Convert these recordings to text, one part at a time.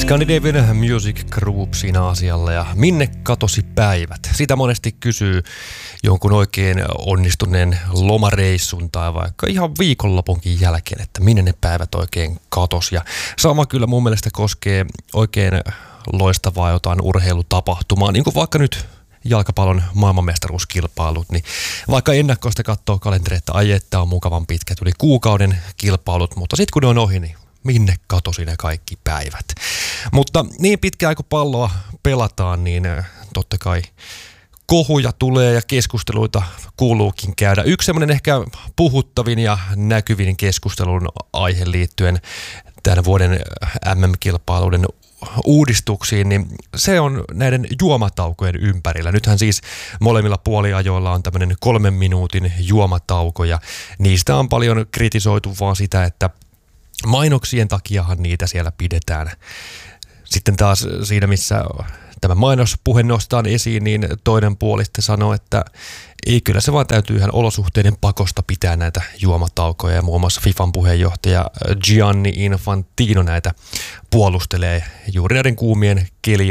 Scandinavian Music Group siinä asialla ja minne katosi päivät? Sitä monesti kysyy jonkun oikein onnistuneen lomareissun tai vaikka ihan viikonlopunkin jälkeen, että minne ne päivät oikein katosi. Ja sama kyllä mun mielestä koskee oikein loistavaa jotain urheilutapahtumaa, niin kuin vaikka nyt jalkapallon maailmanmestaruuskilpailut, niin vaikka ennakkoista katsoo kalenteri, että ai että on mukavan pitkät yli kuukauden kilpailut, mutta sitten kun ne on ohi, niin minne katosi ne kaikki päivät. Mutta niin pitkään kun palloa pelataan, niin totta kai kohuja tulee ja keskusteluita kuuluukin käydä. Yksi semmoinen ehkä puhuttavin ja näkyvin keskustelun aihe liittyen tämän vuoden MM-kilpailuiden uudistuksiin, niin se on näiden juomataukojen ympärillä. Nythän siis molemmilla puoliajoilla on tämmöinen 3 minuutin juomatauko ja niistä on paljon kritisoitu vaan sitä, että mainoksien takiahan niitä siellä pidetään. Sitten taas siinä, missä tämä mainospuhe nostaan esiin, niin toinen puoli sitten sanoo, että ei, kyllä se vaan täytyy ihan olosuhteiden pakosta pitää näitä juomataukoja. Ja muun muassa FIFAn puheenjohtaja Gianni Infantino näitä puolustelee juuri näiden kuumien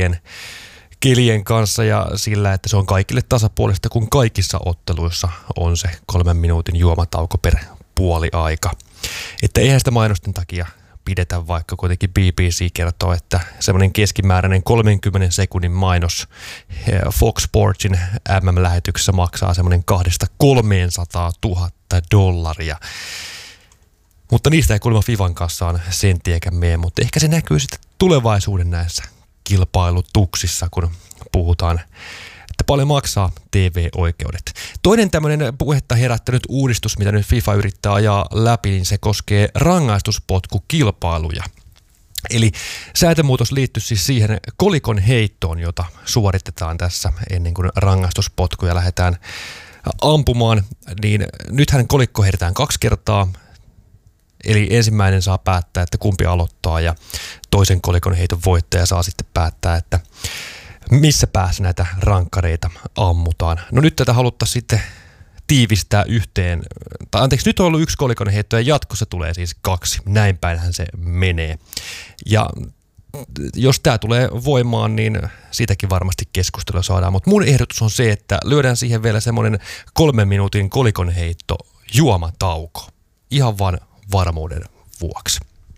kelien kanssa ja sillä, että se on kaikille tasapuolista, kun kaikissa otteluissa on se 3 minuutin juomatauko per puoli aika. Että eihän sitä mainosten takia pidetä, vaikka kuitenkin BBC kertoo, että semmoinen keskimääräinen 30 sekunnin mainos Fox Sportsin MM-lähetyksessä maksaa semmoinen 200–300 000 $. Mutta niistä ei kuulemma FIFAn kassaan senttiäkään mene, mutta ehkä se näkyy sitten tulevaisuuden näissä kilpailutuksissa, kun puhutaan, että paljon maksaa TV-oikeudet. Toinen tämmöinen puhetta herättänyt uudistus, mitä nyt FIFA yrittää ajaa läpi, niin se koskee rangaistuspotkukilpailuja. Eli säätömuutos liittyy siis siihen kolikon heittoon, jota suoritetaan tässä ennen kuin rangaistuspotkuja lähdetään ampumaan. Niin nythän kolikko heitetään 2 kertaa, eli ensimmäinen saa päättää, että kumpi aloittaa ja toisen kolikon heiton voittaja saa sitten päättää, että missä päässä näitä rankkareita ammutaan. No nyt tätä haluttaisiin sitten tiivistää yhteen. Tai anteeksi, nyt on ollut 1 kolikon heitto ja jatkossa tulee siis 2. Näin päinhän se menee. Ja jos tämä tulee voimaan, niin siitäkin varmasti keskustelua saadaan. Mutta mun ehdotus on se, että lyödään siihen vielä semmoinen 3 minuutin kolikon heitto juomatauko. Ihan vaan varmuuden vuoksi.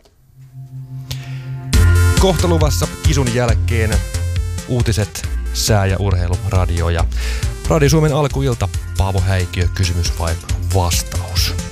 Kohta luvassa kisun jälkeen uutiset, sää- ja urheiluradio ja Radio Suomen alkuilta. Paavo Häikiö, kysymys vai vastaus?